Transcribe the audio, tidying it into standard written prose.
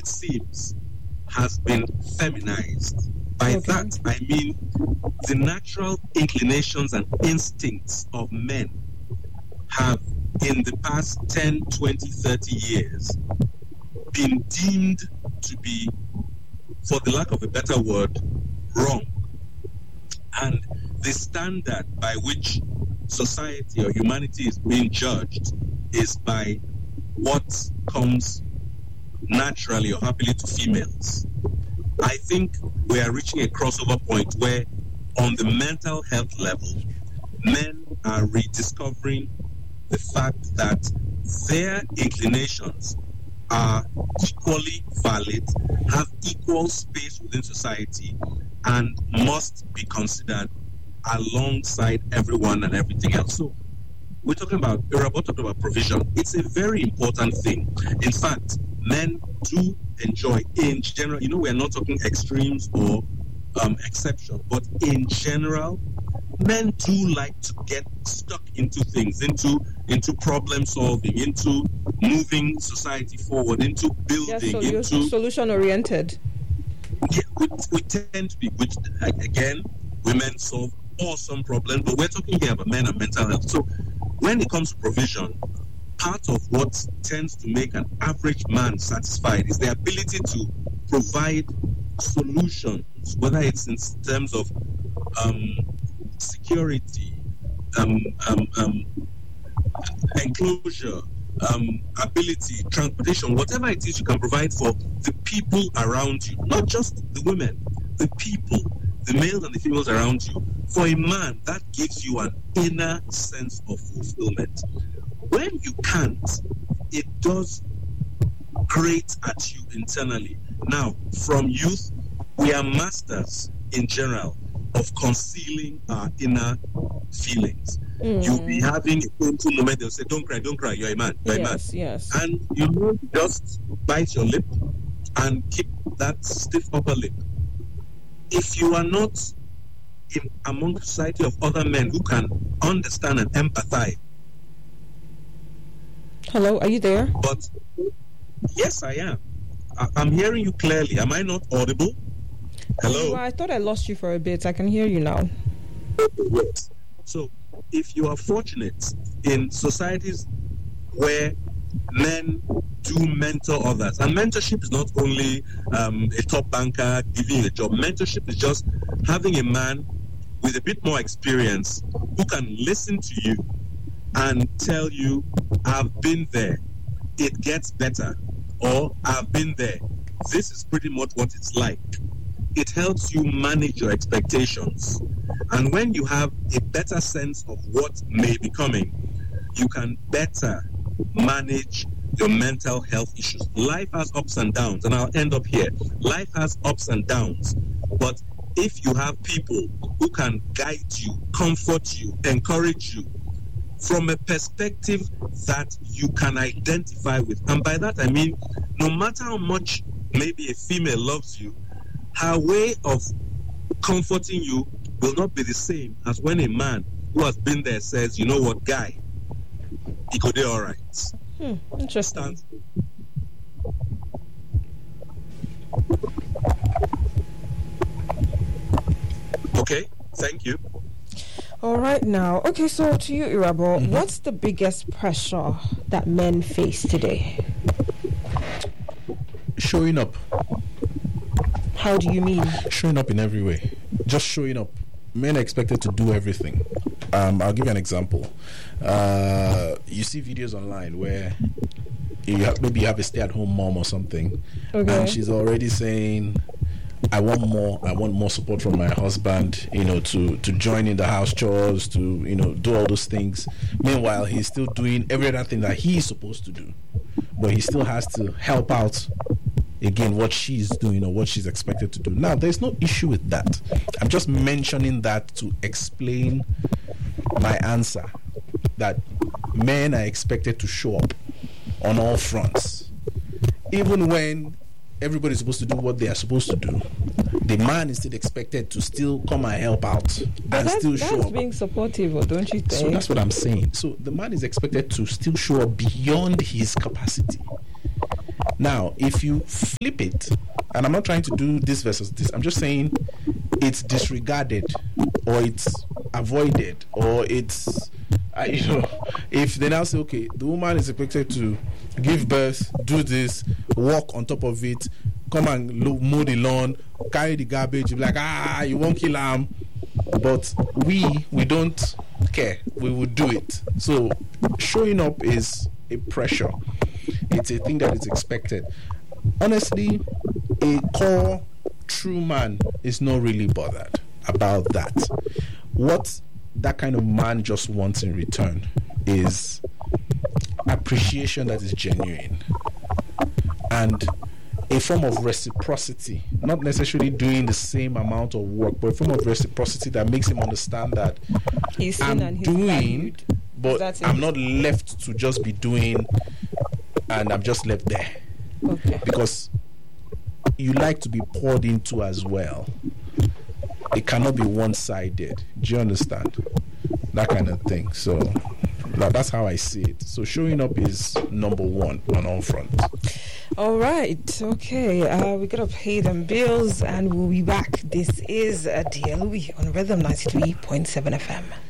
seems, has been feminized. By that, I mean the natural inclinations and instincts of men have, in the past 10, 20, 30 years, been deemed to be, for the lack of a better word, wrong. And the standard by which society or humanity is being judged is by what comes naturally or happily to females. I think we are reaching a crossover point where, on the mental health level, men are rediscovering the fact that their inclinations are equally valid, have equal space within society, and must be considered alongside everyone and everything else. So we're talking about provision. It's a very important thing. In fact, men do enjoy, in general, we're not talking extremes or exception, but in general, men do like to get stuck into things, into problem solving, into moving society forward, into building, into solution oriented. Yeah, we tend to be, which again, women solve awesome problems, but we're talking here about men and mental health. So when it comes to provision, part of what tends to make an average man satisfied is the ability to provide solutions, whether it's in terms of security, enclosure, ability, transportation, whatever it is you can provide for the people around you, not just the women, the people, the males and the females around you. For a man, that gives you an inner sense of fulfillment. When you can't, it does grate at you internally. Now, from youth, we are masters in general of concealing our inner feelings. You'll be having a painful moment, they'll say, don't cry, you're a man, Yes. And just bite your lip and keep that stiff upper lip. If you are not among a society of other men who can understand and empathize. Hello, are you there? But yes, I am. I'm hearing you clearly. Am I not audible? Hello? Well, I thought I lost you for a bit. I can hear you now. Yes. So, if you are fortunate in societies where men do mentor others, and mentorship is not only a top banker giving you a job. Mentorship is just having a man with a bit more experience who can listen to you and tell you, I've been there, it gets better, or I've been there, this is pretty much what it's like. It helps you manage your expectations. And when you have a better sense of what may be coming, you can better manage your mental health issues. Life has ups and downs, and I'll end up here. Life has ups and downs, but if you have people who can guide you, comfort you, encourage you from a perspective that you can identify with, and by that I mean no matter how much maybe a female loves you, her way of comforting you will not be the same as when a man who has been there says, you know what, guy, he could do all right. Interesting. Okay, thank you. All right now. Okay, so to you, Irabo, what's the biggest pressure that men face today? Showing up. How do you mean? Showing up in every way. Just showing up. Men are expected to do everything. I'll give you an example. You see videos online where maybe you have a stay-at-home mom or something, and she's already saying, I want more support from my husband, to join in the house chores, to, do all those things. Meanwhile, he's still doing every other thing that he's supposed to do, but he still has to help out, again, what she's doing or what she's expected to do. Now, there's no issue with that. I'm just mentioning that to explain my answer, that men are expected to show up on all fronts. Even when everybody's supposed to do what they are supposed to do, the man is still expected to still come and help out and still show up. That's being supportive, or don't you think? So that's what I'm saying. So the man is expected to still show up beyond his capacity. Now, if you flip it, and I'm not trying to do this versus this, I'm just saying it's disregarded or it's avoided or it's, if they now say, okay, the woman is expected to give birth, do this, walk on top of it, come and mow the lawn, carry the garbage, you'll be like, you won't kill him. But we don't care. We will do it. So showing up is a pressure. It's a thing that is expected. Honestly, a core true man is not really bothered about that. What that kind of man just wants in return is appreciation that is genuine and a form of reciprocity, not necessarily doing the same amount of work, but a form of reciprocity that makes him understand that I'm doing, but I'm not left to just be doing and I'm just left there. Okay. Because you like to be poured into as well. It cannot be one-sided. Do you understand? That kind of thing. So that's how I see it. So showing up is number one on all fronts. All right. Okay. We gotta pay them bills, and we'll be back. This is DLE on Rhythm 93.7 FM.